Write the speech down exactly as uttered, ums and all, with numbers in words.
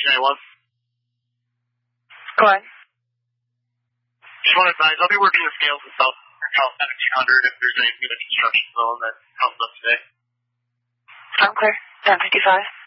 say one. Go on. Just want to advise, I'll be working the scales in South Cal seventeen hundred if there's anything in the construction zone that comes up today. Sound clear. ten fifty-five.